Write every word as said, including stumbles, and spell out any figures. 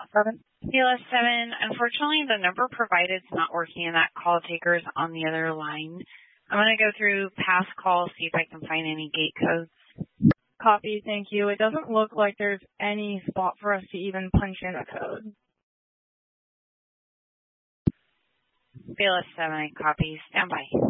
seven. B L S seven, unfortunately, the number provided is not working and that call taker's on the other line. I'm going to go through past calls, see if I can find any gate codes. Copy, thank you. It doesn't look like there's any spot for us to even punch in a code. B L S seven, copy. Stand by.